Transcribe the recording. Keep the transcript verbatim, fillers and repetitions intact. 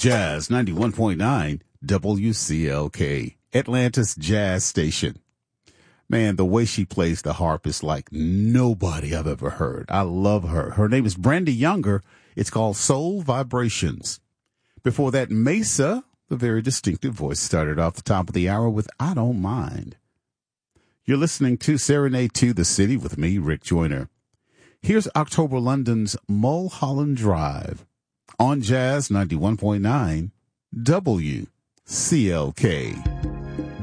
Jazz ninety-one point nine W C L K, Atlanta's jazz station. Man, the way she plays the harp is like nobody I've ever heard. I love her. Her name is Brandy Younger. It's called Soul Vibrations. Before that, Mesa, the very distinctive voice, started off the top of the hour with I Don't Mind. You're listening to Serenade to the City with me, Rick Joyner. Here's October London's Mulholland Drive on Jazz ninety-one point nine W C L K.